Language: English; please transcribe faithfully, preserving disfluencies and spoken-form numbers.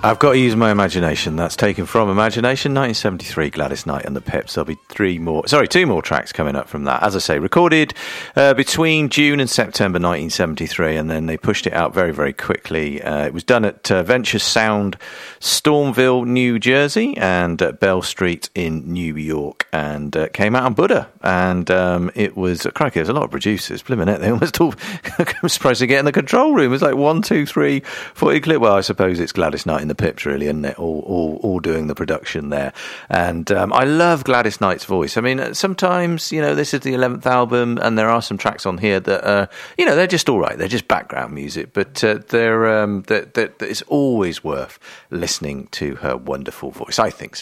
I've got to use my imagination. That's taken from Imagination, nineteen seventy-three, Gladys Knight and the Pips. There'll be three more, sorry, two more tracks coming up from that. As I say, recorded uh, between June and September nineteen seventy-three, and then they pushed it out very, very quickly. Uh, it was done at uh, Venture Sound, Stormville, New Jersey, and at Bell Street in New York, and uh, came out on Buddha. And um, it was, crikey, there's a lot of producers, blimmin' it, they almost all, I'm surprised to get in the control room. It was like one, two, three, forty clip. Well, I suppose it's Gladys Knight and the Pips, really, isn't it? All, all, all doing the production there. And um, I love Gladys Knight's voice. I mean, sometimes, you know, this is the eleventh album, and there are some tracks on here that, uh, you know, they're just all right. They're just background music, but uh, they're, um, they're, they're, it's always worth listening to her wonderful voice. I think so.